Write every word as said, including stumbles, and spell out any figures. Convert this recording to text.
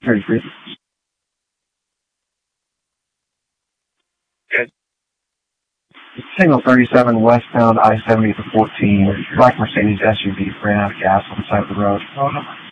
thirty-three. Good. Signal thirty-seven, westbound I seventy to fourteen. Black Mercedes S U V ran out of gas on the side of the road.